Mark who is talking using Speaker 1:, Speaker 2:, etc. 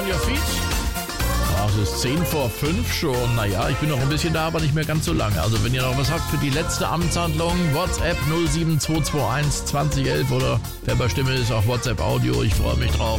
Speaker 1: on your feet? Ach, es ist 10 vor 5 schon. Naja, ich bin noch ein bisschen da, aber nicht mehr ganz so lange. Also wenn ihr noch was habt für die letzte Amtshandlung, WhatsApp 07221 2011 oder wer bei Stimme ist, auch WhatsApp Audio. Ich freue mich drauf.